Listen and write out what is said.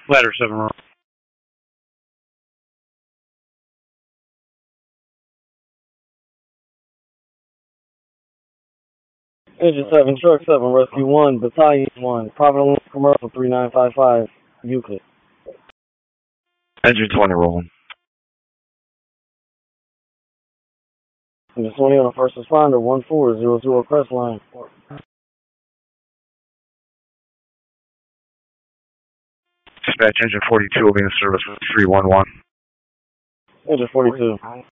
Ladder 7 wrong. Engine 7, Truck 7, Rescue 1, Battalion 1, Providence Commercial 3955, Euclid. Engine 20 rolling. Engine 20 on a first responder, 1400 Crestline. Dispatch engine 42 will be in service with 311. Engine 42.